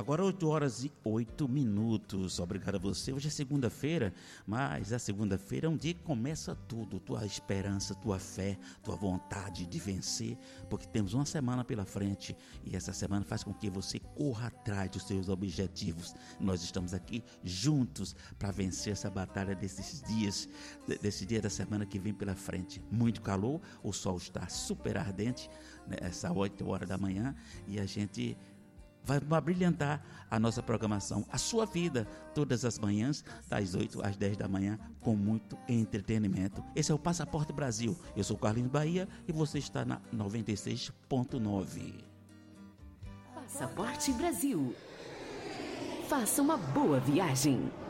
Agora 8h08. Obrigado a você. Hoje é segunda-feira, mas a segunda-feira é um dia que começa tudo. Tua esperança, tua fé, tua vontade de vencer, porque temos uma semana pela frente e essa semana faz com que você corra atrás dos seus objetivos. Nós estamos aqui juntos para vencer essa batalha desses dias, desse dia da semana que vem pela frente. Muito calor, o sol está super ardente, né, essa 8h da manhã, e a gente vai brilhantar a nossa programação, a sua vida, todas as manhãs, das 8 às 10 da manhã, com muito entretenimento. Esse é o Passaporte Brasil. Eu sou Carlinhos Bahia e você está na 96.9. Passaporte Brasil. Faça uma boa viagem.